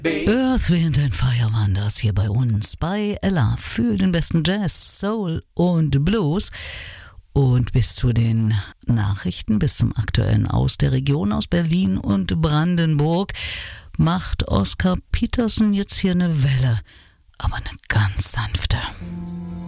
Earth, Wind and Fire waren das hier bei uns bei Ella für den besten Jazz, Soul und Blues. Und bis zu den Nachrichten, bis zum Aktuellen aus der Region, aus Berlin und Brandenburg, macht Oscar Peterson jetzt hier eine Welle, aber eine ganz sanfte.